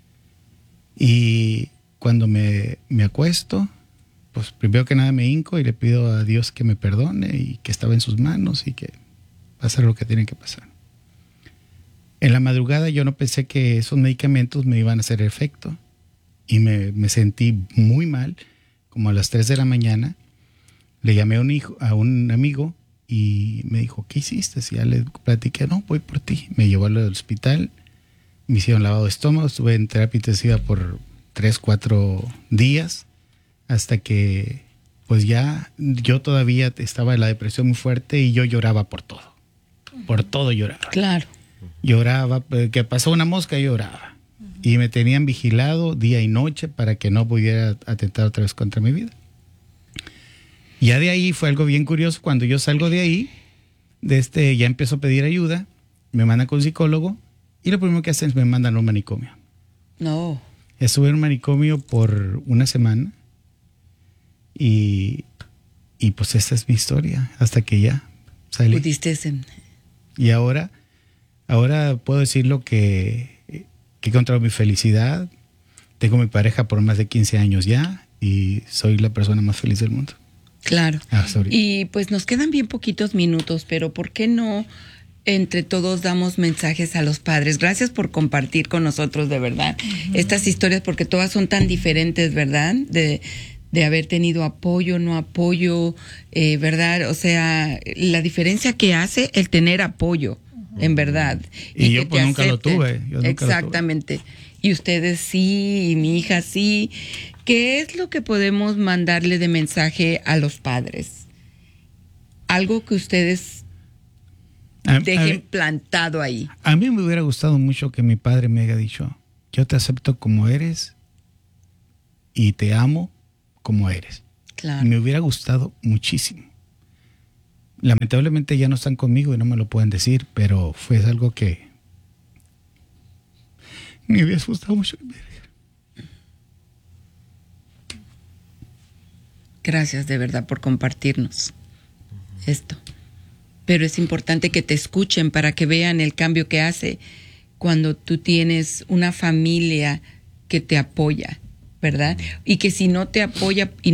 Y cuando me, me acuesto, pues primero que nada me hinco y le pido a Dios que me perdone y que estaba en sus manos y que va a ser lo que tiene que pasar. En la madrugada yo no pensé que esos medicamentos me iban a hacer efecto y me, me sentí muy mal. Como a las tres de la mañana le llamé a un, hijo, a un amigo y me dijo, ¿qué hiciste? Y ya le platiqué, no, voy por ti. Me llevó al hospital, me hicieron lavado de estómago, estuve en terapia intensiva por tres, cuatro días, hasta que pues ya yo todavía estaba en la depresión muy fuerte y yo lloraba por todo. Por todo lloraba. Claro. Lloraba, que pasó una mosca, lloraba. Y me tenían vigilado día y noche para que no pudiera atentar otra vez contra mi vida. Ya de ahí fue algo bien curioso. Cuando yo salgo de ahí, de este, ya empiezo a pedir ayuda, me mandan con un psicólogo y lo primero que hacen es me mandan a un manicomio. No. Estuve en un manicomio por una semana y, y pues esta es mi historia hasta que ya salí. Pudiste sen- Y ahora, ahora puedo decirlo que, que he encontrado mi felicidad. Tengo mi pareja por más de quince años ya y soy la persona más feliz del mundo. Claro. Hasta ahorita. Y pues nos quedan bien poquitos minutos, pero ¿por qué no entre todos damos mensajes a los padres? Gracias por compartir con nosotros, de verdad, uh-huh. estas historias, porque todas son tan diferentes, ¿verdad? De, de haber tenido apoyo, no apoyo, eh, ¿verdad? O sea, la diferencia que hace el tener apoyo, uh-huh. en verdad. Y, y yo que pues nunca acepten. lo tuve. Yo nunca Exactamente. Lo tuve. Y ustedes sí, y mi hija sí. ¿Qué es lo que podemos mandarle de mensaje a los padres? Algo que ustedes a, dejen a, plantado ahí. A mí me hubiera gustado mucho que mi padre me haya dicho, yo te acepto como eres y te amo como eres. Claro. Me hubiera gustado muchísimo. Lamentablemente ya no están conmigo y no me lo pueden decir, pero fue algo que me hubiera gustado mucho que me dijeran. Gracias de verdad por compartirnos esto. Pero es importante que te escuchen para que vean el cambio que hace cuando tú tienes una familia que te apoya, ¿verdad? Y que si no te apoya y